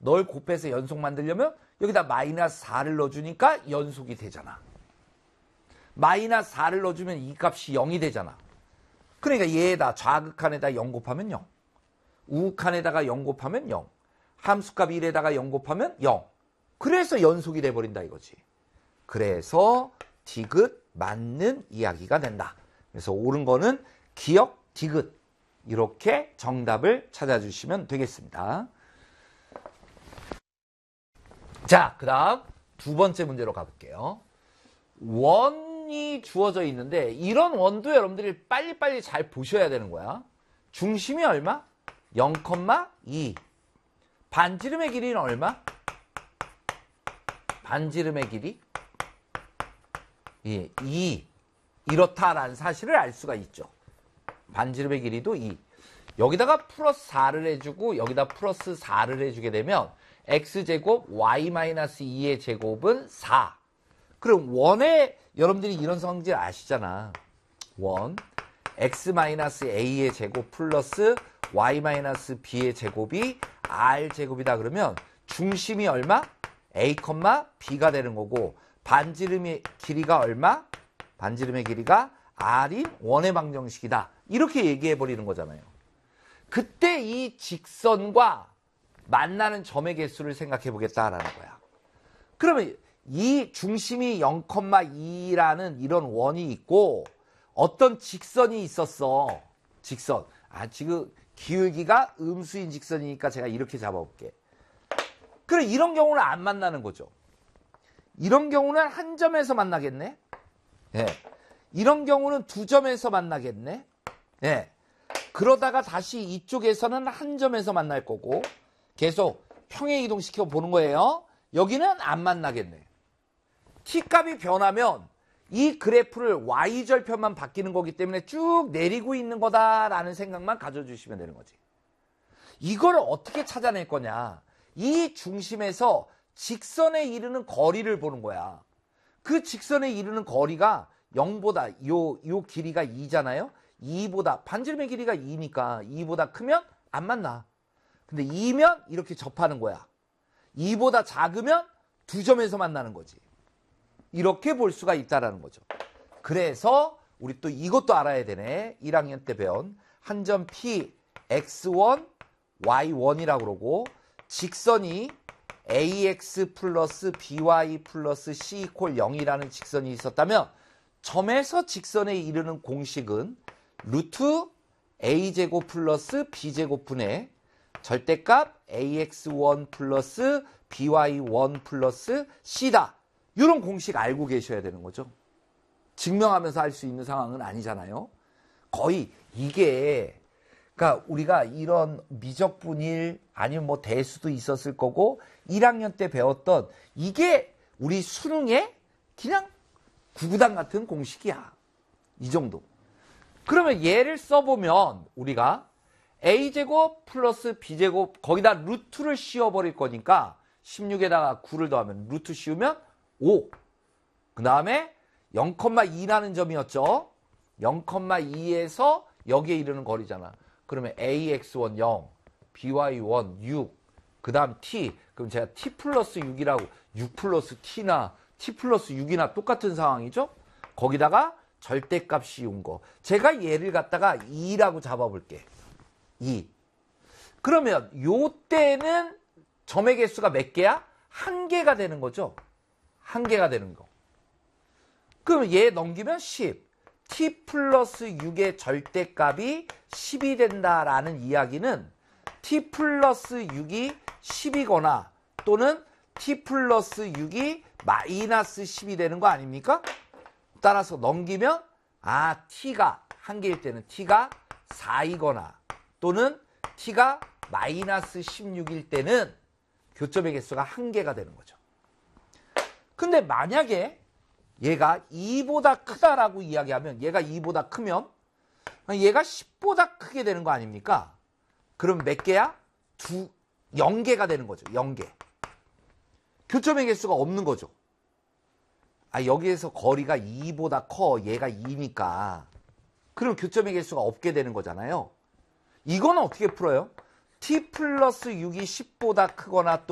널 곱해서 연속 만들려면 여기다 마이너스 4를 넣어주니까 연속이 되잖아. 마이너스 4를 넣어주면 이 값이 0이 되잖아. 그러니까 얘에다 좌극한에다 0 곱하면 0. 우극한에다가 0 곱하면 0. 함수값 1에다가 0 곱하면 0. 그래서 연속이 돼버린다 이거지. 그래서 디귿 맞는 이야기가 된다. 그래서 옳은 거는 기역 디귿. 이렇게 정답을 찾아주시면 되겠습니다. 자, 그 다음 두 번째 문제로 가볼게요. 원이 주어져 있는데 이런 원도 여러분들이 빨리빨리 잘 보셔야 되는 거야. 중심이 얼마? 0,2. 반지름의 길이는 얼마? 반지름의 길이 2. 이렇다라는 사실을 알 수가 있죠. 반지름의 길이도 2. 여기다가 플러스 4를 해주고 여기다 플러스 4를 해주게 되면 x제곱 y-2의 제곱은 4. 그럼 원의 여러분들이 이런 성질 아시잖아. 원 x-a의 제곱 플러스 y-b의 제곱이 r제곱이다 그러면 중심이 얼마? a, b가 되는 거고 반지름의 길이가 얼마? 반지름의 길이가 r인 원의 방정식이다. 이렇게 얘기해 버리는 거잖아요. 그때 이 직선과 만나는 점의 개수를 생각해 보겠다라는 거야. 그러면 이 중심이 0,2라는 이런 원이 있고 어떤 직선이 있었어. 직선. 지금 기울기가 음수인 직선이니까 제가 이렇게 잡아볼게. 그럼 이런 경우는 안 만나는 거죠. 이런 경우는 한 점에서 만나겠네. 예. 이런 경우는 두 점에서 만나겠네. 예. 그러다가 다시 이쪽에서는 한 점에서 만날 거고 계속 평행 이동시켜 보는 거예요. 여기는 안 만나겠네. t값이 변하면 이 그래프를 y절편만 바뀌는 거기 때문에 쭉 내리고 있는 거다라는 생각만 가져주시면 되는 거지. 이걸 어떻게 찾아낼 거냐. 이 중심에서 직선에 이르는 거리를 보는 거야. 그 직선에 이르는 거리가 0보다 요 길이가 2잖아요. 2보다 반지름의 길이가 2니까 2보다 크면 안 만나. 근데 2면 이렇게 접하는 거야. 2보다 작으면 두 점에서 만나는 거지. 이렇게 볼 수가 있다라는 거죠. 그래서 우리 또 이것도 알아야 되네. 1학년 때 배운 한 점 P, X1, Y1이라고 그러고 직선이 AX 플러스 BY 플러스 C 이퀄 0이라는 직선이 있었다면 점에서 직선에 이르는 공식은 루트 A제곱 플러스 B제곱분의 절대값 AX1 플러스 BY1 플러스 C다. 이런 공식 알고 계셔야 되는 거죠. 증명하면서 할 수 있는 상황은 아니잖아요. 거의 이게 그러니까 우리가 이런 미적분일 아니면 뭐 대수도 있었을 거고 1학년 때 배웠던 이게 우리 수능에 그냥 구구단 같은 공식이야. 이 정도. 그러면 얘를 써보면 우리가 A제곱 플러스 B제곱 거기다 루트를 씌워버릴 거니까 16에다가 9를 더하면 루트 씌우면 5. 그 다음에 0,2라는 점이었죠. 0,2에서 여기에 이르는 거리잖아. 그러면 AX1 0, BY1 6, 그 다음 T. 그럼 제가 T 플러스 6이라고 6 플러스 T나 T 플러스 6이나 똑같은 상황이죠. 거기다가 절대값 씌운 거. 제가 얘를 갖다가 2라고 잡아볼게. 2. 그러면 요때는 점의 개수가 몇 개야? 한 개가 되는 거죠. 한 개가 되는 거. 그럼 얘 넘기면 10. t 플러스 6의 절대값이 10이 된다라는 이야기는 t 플러스 6이 10이거나 또는 t 플러스 6이 마이너스 10이 되는 거 아닙니까? 따라서 넘기면 t가 한 개일 때는 t가 4이거나 또는 t가 마이너스 16일 때는 교점의 개수가 한 개가 되는 거죠. 근데 만약에 얘가 2보다 크다라고 이야기하면 얘가 2보다 크면 얘가 10보다 크게 되는 거 아닙니까? 그럼 몇 개야? 0개가 되는 거죠. 0개. 교점의 개수가 없는 거죠. 여기에서 거리가 2보다 커. 얘가 2니까. 그럼 교점의 개수가 없게 되는 거잖아요. 이거는 어떻게 풀어요? t 플러스 6이 10보다 크거나 또